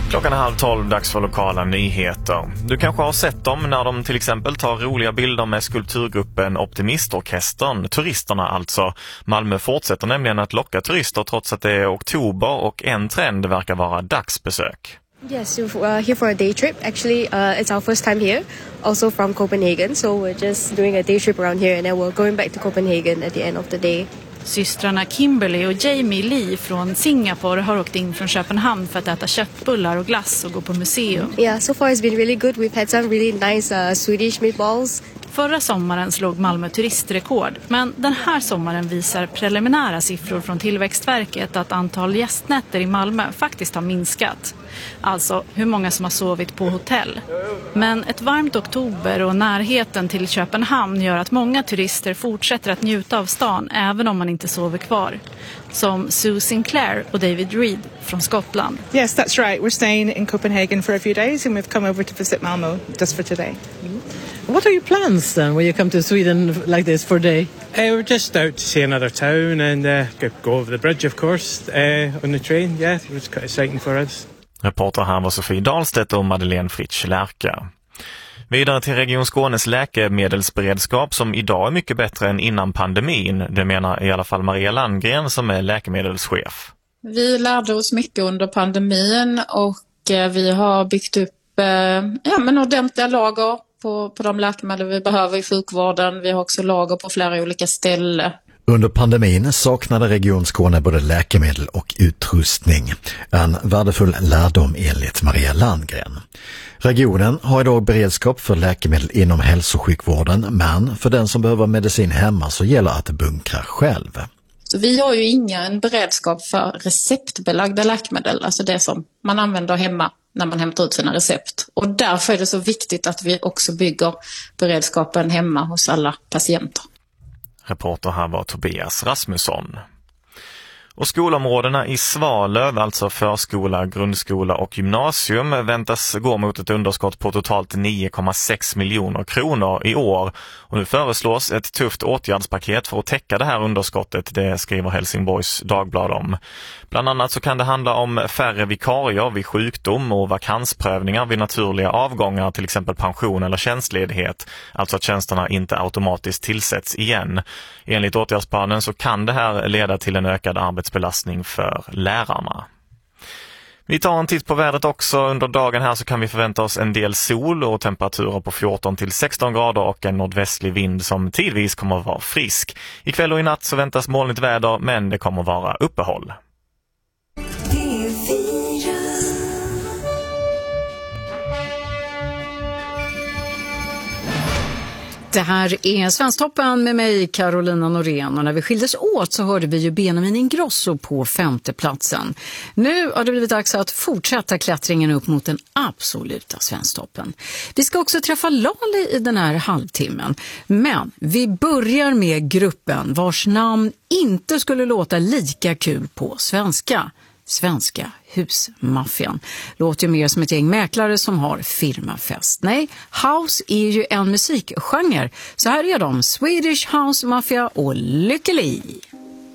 Klockan är 11:30, dags för lokala nyheter. Du kanske har sett dem när de till exempel tar roliga bilder med skulpturgruppen Optimistorkestern, turisterna alltså. Malmö fortsätter nämligen att locka turister trots att det är oktober och en trend verkar vara dagsbesök. Yes, so here for a day trip. Actually, it's our first time here, also from Copenhagen. So we're just doing a day trip around here and then we're going back to Copenhagen at the end of the day. Systrarna Kimberly och Jamie Lee från Singapore har åkt in från Köpenhamn för att äta köttbullar och glass och gå på museum. Yeah, so far it's been really good. We've had some really nice Swedish meatballs. Förra sommaren slog Malmö turistrekord, men den här sommaren visar preliminära siffror från Tillväxtverket att antal gästnätter i Malmö faktiskt har minskat. Alltså hur många som har sovit på hotell. Men ett varmt oktober och närheten till Köpenhamn gör att många turister fortsätter att njuta av stan även om man inte sover kvar. Som Sue Sinclair och David Reed från Skottland. Yes, that's right. We're staying in Copenhagen for a few days and we've come over to visit Malmö just for today. What are your plans then when you come to Sweden like this for a day? We're just out to see another town and go over the bridge, of course, on the train. Yeah, it was quite exciting for us. Reporter här var Sofie Dahlstedt och Madeleine Fritsch-Lärka. Vidare till Region Skånes läkemedelsberedskap som idag är mycket bättre än innan pandemin. Det menar i alla fall Maria Landgren som är läkemedelschef. Vi lärde oss mycket under pandemin och vi har byggt upp ordentliga lager på de läkemedel vi behöver i sjukvården. Vi har också lager på flera olika ställen. Under pandemin saknade Region Skåne både läkemedel och utrustning. En värdefull lärdom enligt Maria Landgren. Regionen har idag beredskap för läkemedel inom hälsosjukvården, men för den som behöver medicin hemma så gäller att bunkra själv. Så vi har ju ingen beredskap för receptbelagda läkemedel, alltså det som man använder hemma när man hämtar ut sina recept. Och därför är det så viktigt att vi också bygger beredskapen hemma hos alla patienter. Reporter här var Tobias Rasmusson. Och skolområdena i Svalöv, alltså förskola, grundskola och gymnasium, väntas gå mot ett underskott på totalt 9,6 miljoner kronor i år. Och nu föreslås ett tufft åtgärdspaket för att täcka det här underskottet, det skriver Helsingborgs Dagblad om. Bland annat så kan det handla om färre vikarier vid sjukdom och vakansprövningar vid naturliga avgångar, till exempel pension eller tjänstledighet, alltså att tjänsterna inte automatiskt tillsätts igen. Enligt åtgärdsplanen så kan det här leda till en ökad arbetsbelastning för lärarna. Vi tar en titt på vädret också. Under dagen här så kan vi förvänta oss en del sol och temperaturer på 14 till 16 grader och en nordvästlig vind som tidvis kommer att vara frisk. Ikväll och i natt så väntas molnigt väder, men det kommer att vara uppehåll. Det här är Svensktoppen med mig, Carolina Norén, och när vi skildes åt så hörde vi ju Benjamin Ingrosso på 5:e platsen. Nu har det blivit dags att fortsätta klättringen upp mot den absoluta Svensktoppen. Vi ska också träffa Lali i den här halvtimmen, men vi börjar med gruppen vars namn inte skulle låta lika kul på svenska. Svenska husmaffian. Låter ju mer som ett gäng mäklare som har firmafest. Nej, house är ju en musikgenre. Så här är de, Swedish House Mafia och Lykke Li.